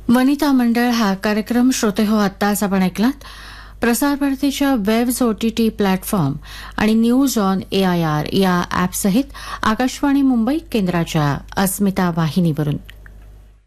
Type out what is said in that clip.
वनिता मंडळ हा कार्यक्रम श्रोते हो आत्ताच आपण ऐकलात. प्रसार भारतीच्या वेव्स OTT प्लॅटफॉर्म आणि न्यूज ऑन AIR या ॲपसहित आकाशवाणी मुंबई केंद्राच्या अस्मिता वाहिनीवरून.